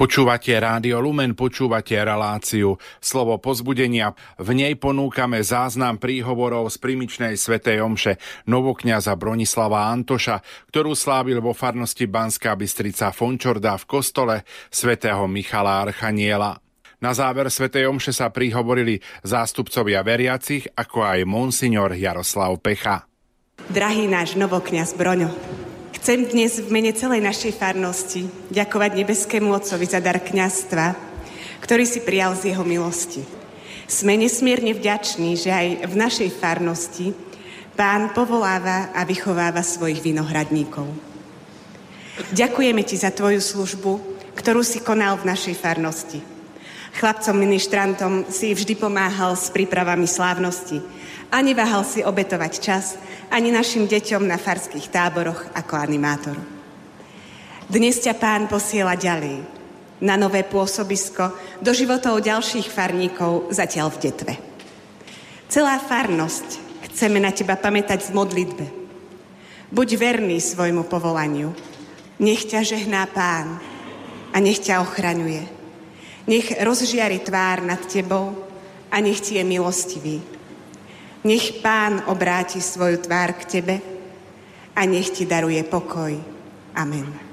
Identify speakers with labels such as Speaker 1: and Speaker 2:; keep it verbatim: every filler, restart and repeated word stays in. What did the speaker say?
Speaker 1: Počúvate Rádio Lumen, počúvate reláciu Slovo povzbudenia. V nej ponúkame záznam príhovorov z primičnej svätej omše novokňaza Bronislava Antoša, ktorú slávil vo farnosti Banská Bystrica Fončorda v kostole svätého Michala Archaniela. Na záver svätej omše sa prihovorili zástupcovia veriacich, ako aj monsignor Jaroslav Pecha.
Speaker 2: Drahý náš novokňaz Broňo, chcem dnes v mene celej našej farnosti ďakovať nebeskému Otcovi za dar kňazstva, ktorý si prijal z jeho milosti. Sme nesmierne vďační, že aj v našej farnosti Pán povoláva a vychováva svojich vinohradníkov. Ďakujeme ti za tvoju službu, ktorú si konal v našej farnosti. Chlapcom ministrantom si vždy pomáhal s prípravami slávnosti a neváhal si obetovať čas ani našim deťom na farských táboroch ako animátor. Dnes ťa Pán posiela ďalej, na nové pôsobisko, do životov ďalších farníkov zatiaľ v Detve. Celá farnosť chceme na teba pamätať v modlitbe. Buď verný svojmu povolaniu. Nech ťa žehná Pán a nech ťa ochraňuje. Nech rozžiari tvár nad tebou a nech ti je milostivý. Nech Pán obráti svoju tvár k tebe a nech ti daruje pokoj. Amen.